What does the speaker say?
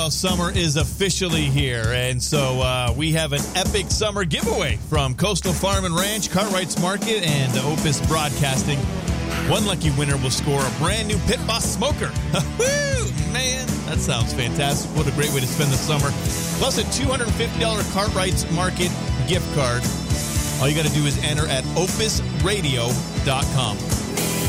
Well, summer is officially here, and so we have an epic summer giveaway from Coastal Farm and Ranch, Cartwright's Market, and Opus Broadcasting. One lucky winner will score a brand new Pit Boss smoker. Woo, man, that sounds fantastic. What a great way to spend the summer. Plus a $250 Cartwright's Market gift card. All you got to do is enter at opusradio.com.